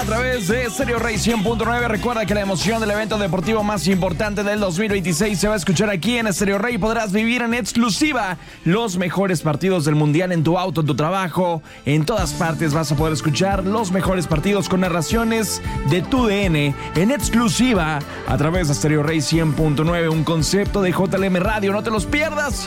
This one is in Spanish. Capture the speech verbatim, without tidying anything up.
a través de Stereo Rey cien punto nueve. Recuerda que la emoción del evento deportivo más importante del dos mil veintiséis se va a escuchar aquí en Stereo Rey. Podrás vivir en exclusiva los mejores partidos del Mundial en tu auto, en tu trabajo. En todas partes vas a poder escuchar los mejores partidos con narraciones de tu D N en exclusiva a través de Stereo Rey cien punto nueve, un concepto de J L M Radio. No te los pierdas.